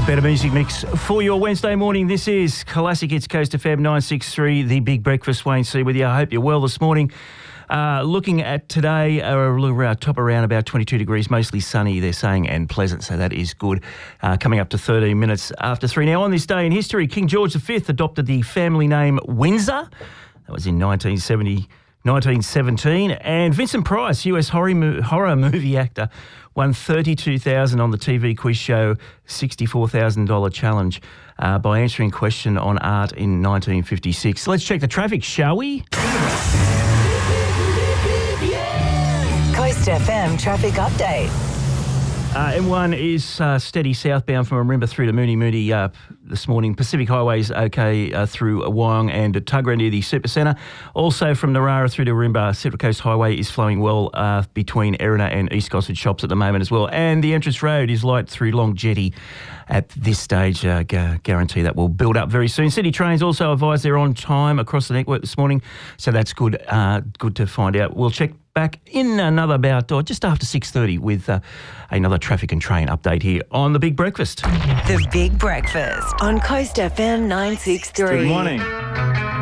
A better music mix for your Wednesday morning. This is Classic Hits Coast FM 963, the Big Breakfast. Wayne C with you. I hope you're well this morning. Looking at today, top around about 22 degrees, mostly sunny, they're saying, and pleasant, so that is good. Coming up to 13 minutes after 3. Now, on this day in history, King George V adopted the family name Windsor. That was in 1917, and Vincent Price, US horror movie actor, won $32,000 on the TV quiz show $64,000 challenge by answering a question on art in 1956. So let's check the traffic, shall we? Coast FM traffic update. M1 is steady southbound from Marimba through to Mooney this morning. Pacific Highway's okay through Wyong and Tuggerah near the Supercentre. Also from Narara through to Marimba, Central Coast Highway is flowing well between Erina and East Gosford shops at the moment as well. And the entrance road is light through Long Jetty at this stage. Guarantee that will build up very soon. City Trains also advised they're on time across the network this morning, so that's good. Good to find out. We'll check back in another about just after 6:30 with another traffic and train update here on The Big Breakfast. The Big Breakfast on Coast FM 963. Good morning.